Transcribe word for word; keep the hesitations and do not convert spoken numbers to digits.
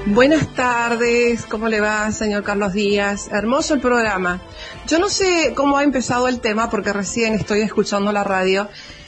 Buenas tardes, ¿cómo le va, señor Carlos Díaz? Hermoso el programa. Yo no sé cómo ha empezado el tema porque recién estoy escuchando la radio